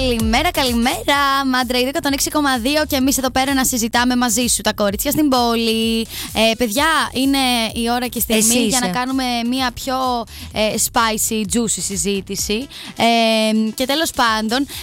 Καλημέρα, καλημέρα. Μάντρα, είδε 106,2 και εμείς εδώ πέρα να συζητάμε μαζί σου, τα κορίτσια στην πόλη. Παιδιά, είναι η ώρα και η στιγμή για να κάνουμε μια πιο spicy, juicy συζήτηση. Και τέλος πάντων,